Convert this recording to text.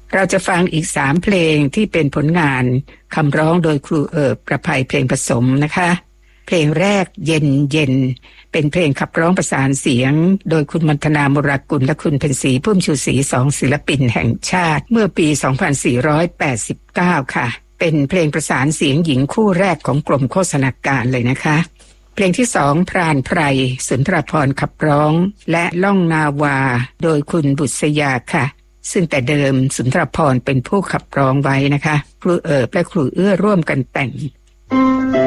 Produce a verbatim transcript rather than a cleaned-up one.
เราจะฟังอีกสามเพลงที่เป็นผลงานคำร้องโดยครูเอิบประภัยเพลงผสมนะคะเพลงแรกเย็นเย็นเป็นเพลงขับร้องประสานเสียงโดยคุณมัณฑนา มุรากุลและคุณเพ็ญศรีพุ่มชูศรีสองศิลปินแห่งชาติเมื่อปีสองพันสี่ร้อยแปดสิบเก้าค่ะเป็นเพลงประสานเสียงหญิงคู่แรกของกรมโฆษณาการเลยนะคะเพลงที่สองพรานไพรสุนทรภรณ์ขับร้องและล่องนาวาโดยคุณบุษยาค่ะซึ่งแต่เดิมสุนทรภรณ์เป็นผู้ขับร้องไว้นะคะครูเอิบและครูเอื้อร่วมกันแต่ง